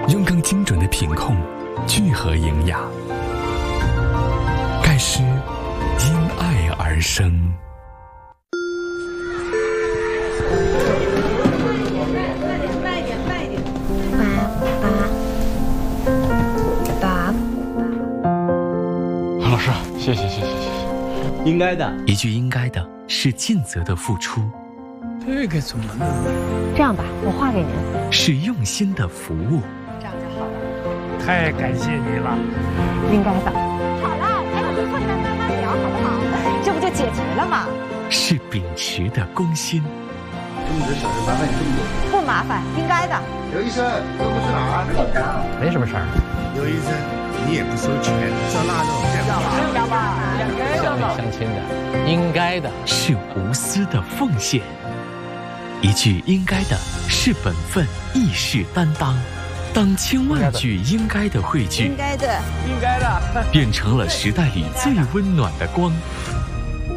用更精准的品控，聚合营养。盖诗因爱而生。 老师，谢谢。 应该的， 一句应该的是尽责的付出， 这个怎么弄？ 这样吧，我画给您。 是用心的服务。 这样就好了。 太感谢你了。 应该的。好了，还有最后一段慢慢聊，好不好？这不就解决了吗？ 是秉持的公心。 这么点小事麻烦你这么多？ 不麻烦，应该的。 刘医生，这不是哪儿？ 没什么事儿。 刘医生，你也不收钱，烧腊肉， 要吧， 乡里乡亲的，应该的。 是无私的奉献。一句应该的是本分，亦是担当。当千万句应该的汇聚， 应该的， 应该的， 变成了时代里最温暖的光。